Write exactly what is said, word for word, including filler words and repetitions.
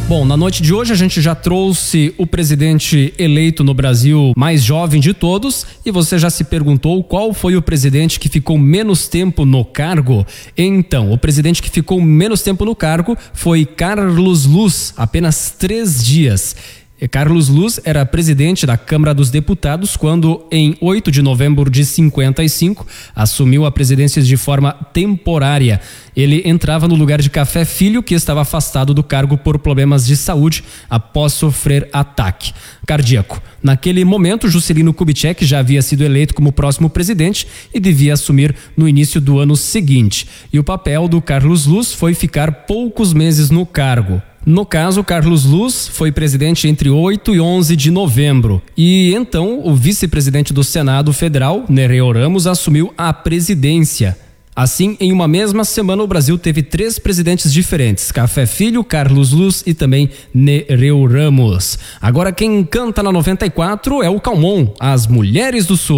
Bom, na noite de hoje a gente já trouxe o presidente eleito no Brasil mais jovem de todos e você já se perguntou qual foi o presidente que ficou menos tempo no cargo? Então, o presidente que ficou menos tempo no cargo foi Carlos Luz, apenas três dias. Carlos Luz era presidente da Câmara dos Deputados quando, em oito de novembro de cinquenta e cinco, assumiu a presidência de forma temporária. Ele entrava no lugar de Café Filho, que estava afastado do cargo por problemas de saúde após sofrer ataque cardíaco. Naquele momento, Juscelino Kubitschek já havia sido eleito como próximo presidente e devia assumir no início do ano seguinte. E o papel do Carlos Luz foi ficar poucos meses no cargo. No caso, Carlos Luz foi presidente entre oito e onze de novembro e então o vice-presidente do Senado Federal, Nereu Ramos, assumiu a presidência. Assim, em uma mesma semana, o Brasil teve três presidentes diferentes: Café Filho, Carlos Luz e também Nereu Ramos. Agora quem canta na noventa e quatro é o Calmon, As Mulheres do Sul.